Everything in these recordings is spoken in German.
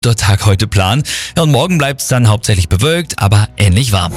Der Tag heute planen. Ja, und morgen bleibt es dann hauptsächlich bewölkt, aber ähnlich warm.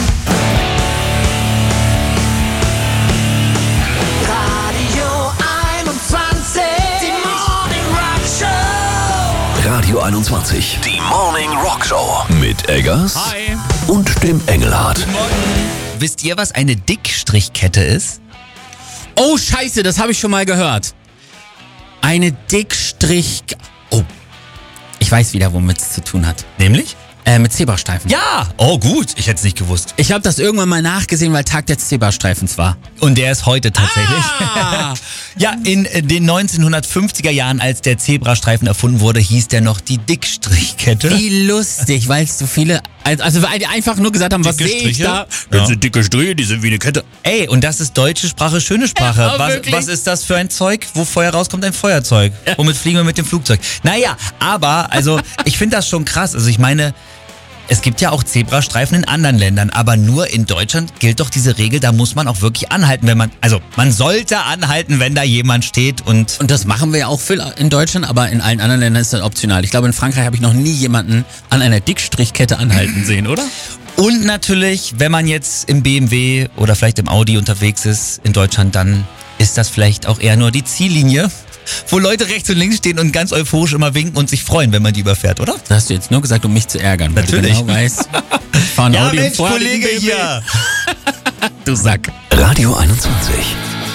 Radio 21, die Morning Rock Show mit Eggers Hi. und dem Engelhardt. Wisst ihr, was eine Dickstrichkette ist? Oh, scheiße, das habe ich schon mal gehört. Eine Dickstrich... Oh, ich weiß wieder, womit es zu tun hat. Nämlich? Mit Zebrastreifen. Ja! Oh gut, ich hätte es nicht gewusst. Ich habe das irgendwann mal nachgesehen, weil Tag des Zebrastreifens war. Und der ist heute tatsächlich. Ah! Ja, in den 1950er Jahren, als der Zebrastreifen erfunden wurde, hieß der noch die Dickstrichkette. Wie lustig, weil es so viele... Also weil die einfach nur gesagt haben, was sehe ich da? Das sind dicke Striche, die sind wie eine Kette. Ey, und das ist deutsche Sprache, schöne Sprache. Ja, wirklich? Was ist das für ein Zeug? Wo Feuer rauskommt, ein Feuerzeug. Womit fliegen wir mit dem Flugzeug? Naja, aber, also, ich finde das schon krass. Also ich meine, es gibt ja auch Zebrastreifen in anderen Ländern, aber nur in Deutschland gilt doch diese Regel, da muss man auch wirklich anhalten, wenn man sollte anhalten, wenn da jemand steht und Und das machen wir ja auch viel in Deutschland, aber in allen anderen Ländern ist das optional. Ich glaube, in Frankreich habe ich noch nie jemanden an einer Dickstrichkette anhalten sehen, oder? Und natürlich, wenn man jetzt im BMW oder vielleicht im Audi unterwegs ist in Deutschland, dann ist das vielleicht auch eher nur die Ziellinie, wo Leute rechts und links stehen und ganz euphorisch immer winken und sich freuen, wenn man die überfährt, oder? Das hast du jetzt nur gesagt, um mich zu ärgern. Natürlich. Weil du genau weißt, ich fahre ein Audi und vorher Kollege den BMW. hier. Du Sack. Radio 21.